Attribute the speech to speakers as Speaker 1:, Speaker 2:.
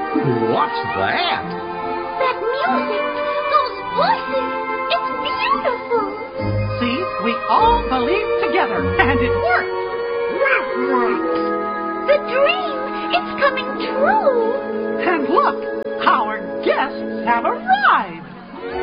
Speaker 1: What's that?
Speaker 2: That music, those voices, it's beautiful.
Speaker 3: See, we all believed together, and it worked.
Speaker 2: What worked? The dream, it's coming true.
Speaker 3: And look, our guests have arrived.